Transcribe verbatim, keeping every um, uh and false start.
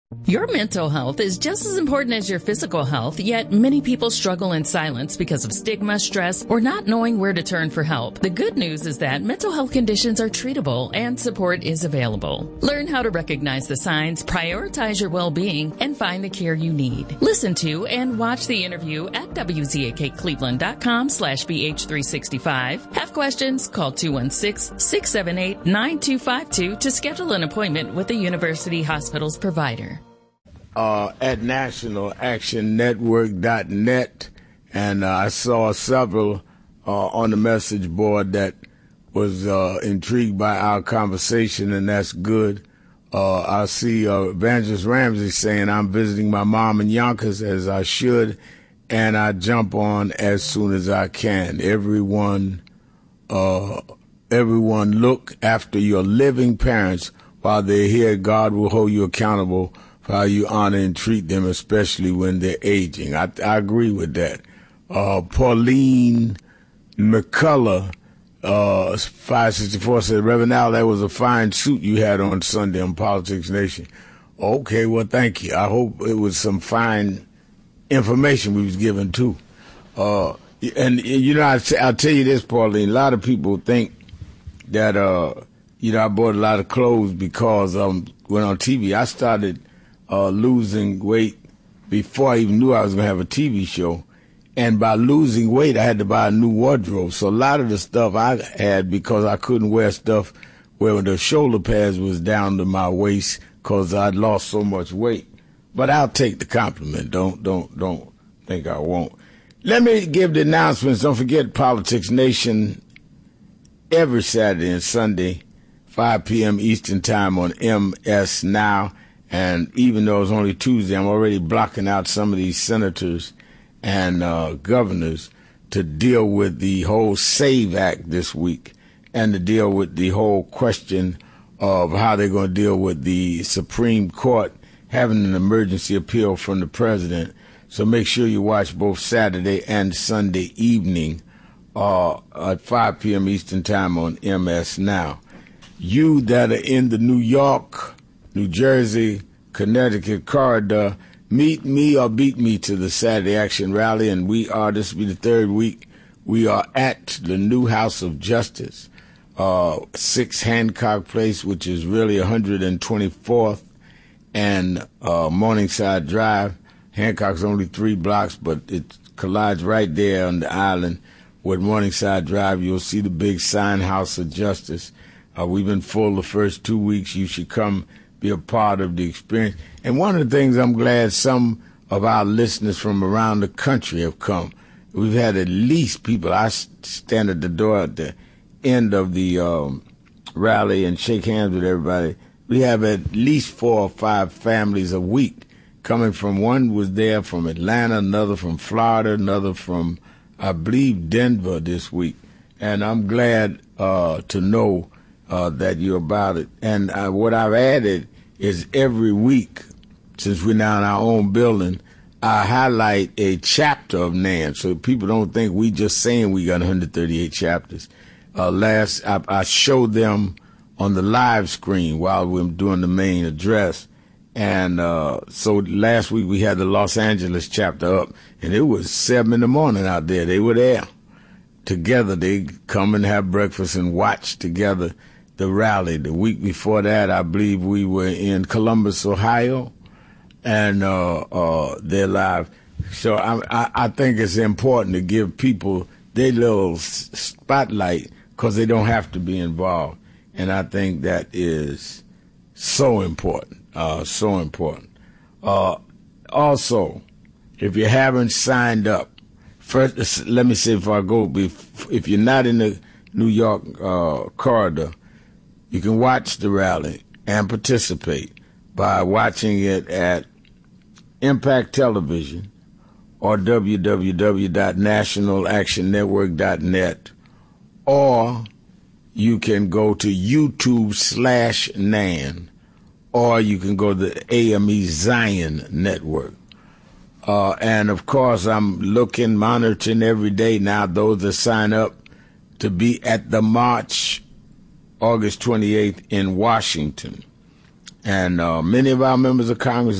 Your mental health is just as important as your physical health, yet many people struggle in silence because of stigma, stress, or not knowing where to turn for help. The good news is that mental health conditions are treatable and support is available. Learn how to recognize the signs, prioritize your well-being, and find the care you need. Listen to and watch the interview at W Z A K Cleveland dot com slash B H three sixty-five. Have questions? Call two one six, six seven eight, nine two five two to schedule an appointment with a University Hospital's provider. Uh, at national action network dot net, and uh, I saw several uh, on the message board that was uh, intrigued by our conversation, and that's good. Uh, I see uh, Evangelist Ramsey saying, I'm visiting my mom in Yonkers, as I should, and I jump on as soon as I can. Everyone, uh, everyone look after your living parents while they're here. God will hold you accountable how you honor and treat them, especially when they're aging. I, I agree with that. Uh, Pauline McCullough, uh, five sixty-four said, Reverend Al, that was a fine suit you had on Sunday on Politics Nation. Okay, well, thank you. I hope it was some fine information we was given, too. Uh, and, you know, I, I'll tell you this, Pauline, a lot of people think that, uh, you know, I bought a lot of clothes because um, when on T V, I started Uh, losing weight before I even knew I was going to have a T V show. And by losing weight, I had to buy a new wardrobe. So a lot of the stuff I had, because I couldn't wear stuff where the shoulder pads was down to my waist because I'd lost so much weight. But I'll take the compliment. Don't, don't, don't think I won't. Let me give the announcements. Don't forget Politics Nation every Saturday and Sunday, five p.m. Eastern Time on M S Now. And even though it's only Tuesday, I'm already blocking out some of these senators and uh, governors to deal with the whole SAVE Act this week and to deal with the whole question of how they're going to deal with the Supreme Court having an emergency appeal from the president. So make sure you watch both Saturday and Sunday evening uh, at five p.m. Eastern Time on M S Now. You that are in the New York, New Jersey, Connecticut corridor, meet me or beat me to the Saturday Action Rally, and we are, this will be the third week, we are at the new House of Justice, uh, six Hancock Place, which is really one hundred twenty-fourth and uh, Morningside Drive. Hancock's only three blocks, but it collides right there on the island with Morningside Drive. You'll see the big sign, House of Justice. Uh, we've been full the first two weeks. You should come be a part of the experience. And one of the things I'm glad some of our listeners from around the country have come. We've had at least people, I stand at the door at the end of the um, rally and shake hands with everybody. We have at least four or five families a week coming from, one was there from Atlanta, another from Florida, another from, I believe, Denver this week. And I'm glad uh, to know Uh, that you're about it. And uh, what I've added is every week, since we're now in our own building, I highlight a chapter of NAN, so people don't think we just saying we got one hundred thirty-eight chapters. Uh, last, I, I showed them on the live screen while we were doing the main address. And uh, so last week we had the Los Angeles chapter up, and it was seven in the morning out there. They were there together. They come and have breakfast and watch together the rally. The week before that, I believe we were in Columbus, Ohio, and uh, uh, they're live. So I, I, I think it's important to give people their little spotlight because they don't have to be involved. And I think that is so important, uh, so important. Uh, also, if you haven't signed up, first, let me say before I go, if you're not in the New York uh, corridor, you can watch the rally and participate by watching it at Impact Television or w w w dot national action network dot net, or you can go to YouTube slash NAN, or you can go to the A M E Zion Network. Uh, and, of course, I'm looking, monitoring every day now those that sign up to be at the March August twenty-eighth in Washington. And uh, many of our members of Congress